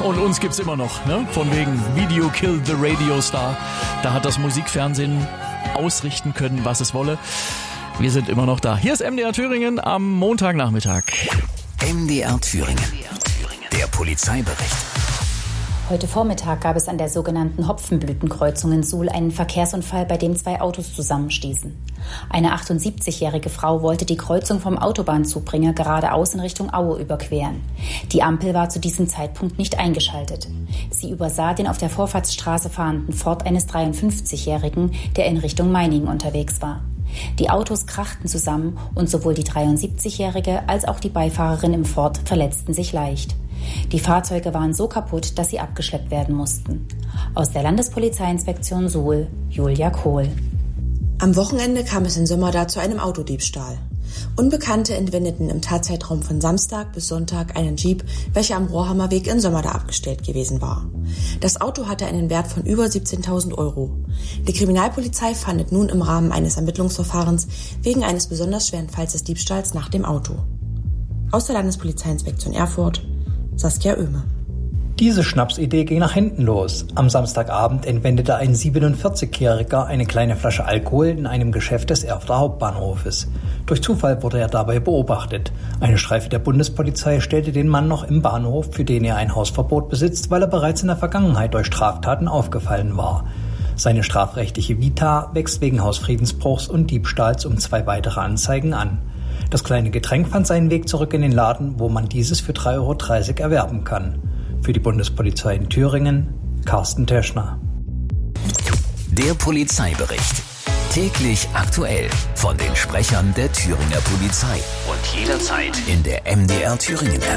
Und uns gibt's immer noch, ne? Von wegen Video Killed the Radio Star. Da hat das Musikfernsehen ausrichten können, was es wolle. Wir sind immer noch da. Hier ist MDR Thüringen am Montagnachmittag. MDR Thüringen. Der Polizeibericht. Heute Vormittag gab es an der sogenannten Hopfenblütenkreuzung in Suhl einen Verkehrsunfall, bei dem 2 Autos zusammenstießen. Eine 78-jährige Frau wollte die Kreuzung vom Autobahnzubringer geradeaus in Richtung Aue überqueren. Die Ampel war zu diesem Zeitpunkt nicht eingeschaltet. Sie übersah den auf der Vorfahrtsstraße fahrenden Ford eines 53-Jährigen, der in Richtung Meiningen unterwegs war. Die Autos krachten zusammen und sowohl die 73-Jährige als auch die Beifahrerin im Ford verletzten sich leicht. Die Fahrzeuge waren so kaputt, dass sie abgeschleppt werden mussten. Aus der Landespolizeiinspektion Suhl, Julia Kohl. Am Wochenende kam es in Sömmerda zu einem Autodiebstahl. Unbekannte entwendeten im Tatzeitraum von Samstag bis Sonntag einen Jeep, welcher am Rohrhammerweg in Sömmerda abgestellt gewesen war. Das Auto hatte einen Wert von über 17.000 €. Die Kriminalpolizei fahndet nun im Rahmen eines Ermittlungsverfahrens wegen eines besonders schweren Falls des Diebstahls nach dem Auto. Aus der Landespolizeiinspektion Erfurt, Saskia Oehme. Diese Schnapsidee ging nach hinten los. Am Samstagabend entwendete ein 47-Jähriger eine kleine Flasche Alkohol in einem Geschäft des Erfurter Hauptbahnhofes. Durch Zufall wurde er dabei beobachtet. Eine Streife der Bundespolizei stellte den Mann noch im Bahnhof, für den er ein Hausverbot besitzt, weil er bereits in der Vergangenheit durch Straftaten aufgefallen war. Seine strafrechtliche Vita wächst wegen Hausfriedensbruchs und Diebstahls um 2 weitere Anzeigen an. Das kleine Getränk fand seinen Weg zurück in den Laden, wo man dieses für 3,30 € erwerben kann. Für die Bundespolizei in Thüringen, Carsten Teschner. Der Polizeibericht. Täglich aktuell von den Sprechern der Thüringer Polizei. Und jederzeit in der MDR Thüringen App.